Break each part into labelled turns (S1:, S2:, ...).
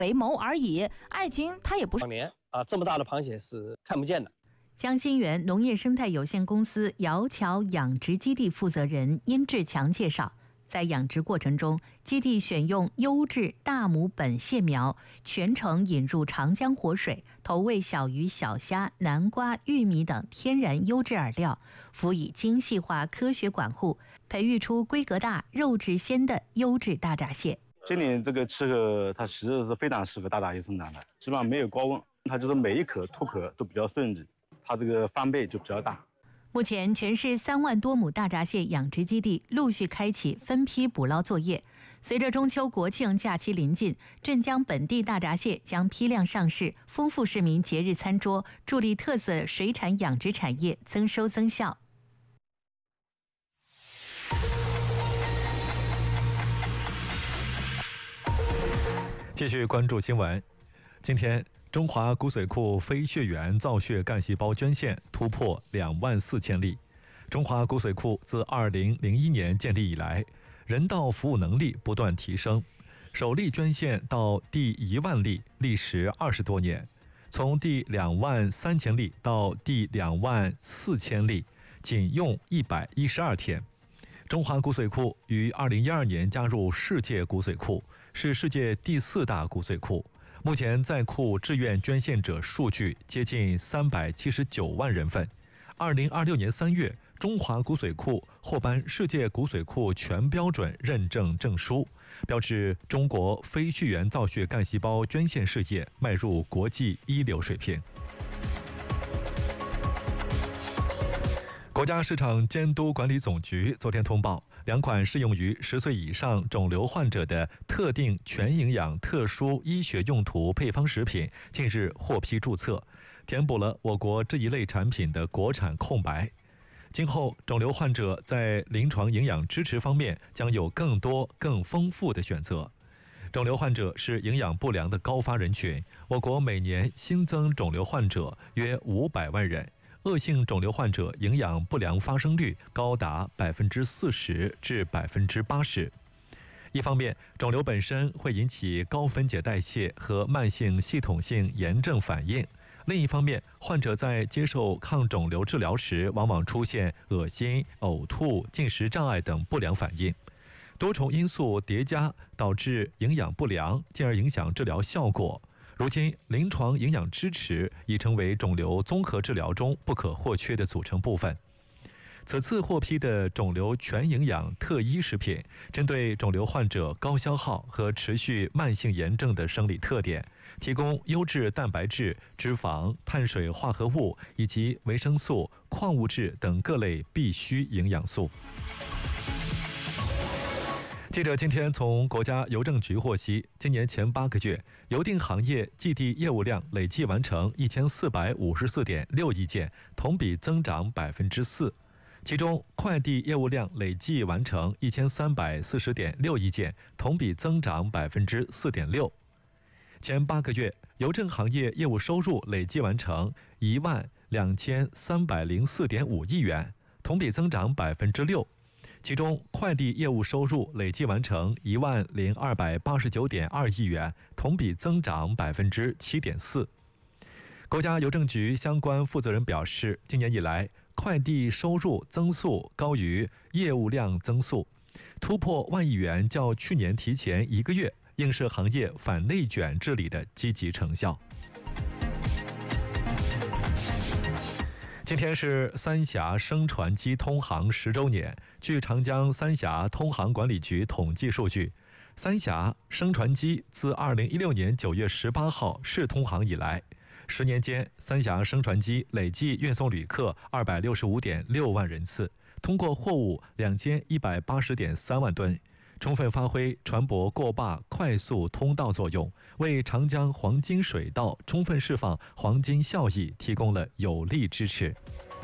S1: 为谋而已，爱情它也不是。
S2: 当年这么大的螃蟹是看不见的。
S3: 江心园农业生态有限公司瑶桥养殖基地负责人殷志强介绍，在养殖过程中，基地选用优质大母本蟹苗，全程引入长江活水，投喂小鱼、小虾、南瓜、玉米等天然优质饵料，辅以精细化科学管护，培育出规格大、肉质鲜的优质大闸蟹。
S4: 今年这个气候，它其实是非常适合大闸蟹生长的，基本上没有高温，它就是每一口吐壳都比较顺利，它这个翻倍就比较大。
S3: 目前，全市3万多亩大闸蟹养殖基地陆续开启分批捕捞作业。随着中秋国庆假期临近，镇江本地大闸蟹将批量上市，丰富市民节日餐桌，助力特色水产养殖产业增收增效。
S5: 继续关注新闻。今天，中华骨髓库非血源造血干细胞捐献突破24000例。中华骨髓库自2001年建立以来，人道服务能力不断提升，首例捐献到第1万例历时20多年，从第23000例到第24000例，仅用112天。中华骨髓库于2012年加入世界骨髓库，是世界第4大骨髓库。目前在库志愿捐献者数据接近379万人份。2026年3月，中华骨髓库获颁世界骨髓库全标准认证证书，标志中国非血源造血干细胞捐献事业迈入国际一流水平。国家市场监督管理总局昨天通报，2款适用于10岁以上肿瘤患者的特定全营养特殊医学用途配方食品近日获批注册，填补了我国这一类产品的国产空白。今后，肿瘤患者在临床营养支持方面将有更多、更丰富的选择。肿瘤患者是营养不良的高发人群，我国每年新增肿瘤患者约500万人。恶性肿瘤患者营养不良发生率高达40%至80%。一方面，肿瘤本身会引起高分解代谢和慢性系统性炎症反应；另一方面，患者在接受抗肿瘤治疗时，往往出现恶心、呕吐、进食障碍等不良反应。多重因素叠加，导致营养不良，进而影响治疗效果。如今，临床营养支持已成为肿瘤综合治疗中不可或缺的组成部分。此次获批的肿瘤全营养特医食品，针对肿瘤患者高消耗和持续慢性炎症的生理特点，提供优质蛋白质、脂肪、碳水化合物以及维生素、矿物质等各类必需营养素。记者今天从国家邮政局获悉，今年前8个月，邮递行业寄递业务量累计完成1454.6亿件，同比增长4%。其中，快递业务量累计完成1340.6亿件，同比增长4.6%。前8个月，邮政行业业务收入累计完成12304.5亿元，同比增长6%。其中，快递业务收入累计完成10289.2亿元，同比增长7.4%。国家邮政局相关负责人表示，今年以来，快递收入增速高于业务量增速，突破1万亿元，较去年提前1个月，映射行业反内卷治理的积极成效。今天是三峡升船机通航10周年。据长江三峡通航管理局统计数据，三峡升船机自2016年9月18号试通航以来，10年间，三峡升船机累计运送旅客265.6万人次，通过货物2180.3万吨，充分发挥船舶过坝快速通道作用，为长江黄金水道充分释放黄金效益提供了有力支持。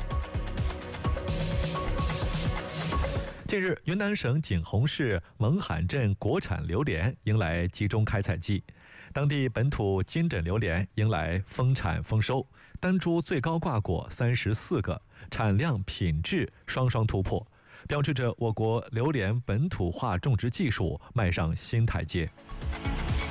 S5: 近日，云南省景洪市勐罕镇国产榴莲迎来集中开采季，当地本土金枕榴莲迎来丰产丰收，单株最高挂果34个，产量品质双双突破，标志着我国榴莲本土化种植技术迈上新台阶。